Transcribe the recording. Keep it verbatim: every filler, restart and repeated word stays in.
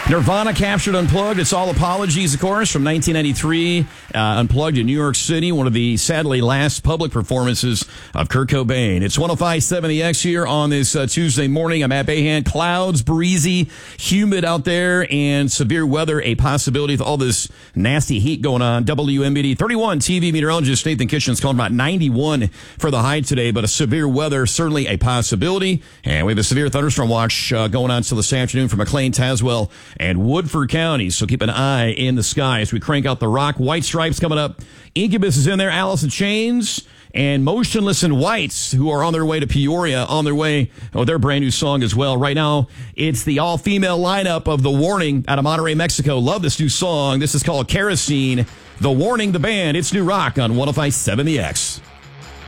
Nirvana captured Unplugged. It's all apologies, of course, from nineteen ninety-three. Uh, Unplugged in New York City, one of the sadly last public performances of Kurt Cobain. It's one oh five point seven The X here on this uh, Tuesday morning. I'm Matt Bahan. Clouds, breezy, humid out there, and severe weather a possibility with all this nasty heat going on. W M B D thirty-one T V meteorologist Nathan Kitchen's calling about ninety-one for the high today, but a severe weather certainly a possibility. And we have a severe thunderstorm watch uh, going on till this afternoon for McLean, Tazewell, and Woodford counties. So keep an eye in the sky as we crank out the rock. White Stripes coming up. Incubus is in there. Alice in Chains and Motionless in Whites, who are on their way to Peoria, on their way with their brand new song as well. Right now, it's the all-female lineup of The Warning out of Monterrey, Mexico. Love this new song. This is called Kerosene. The Warning, the band. It's new rock on one oh five point seven The X.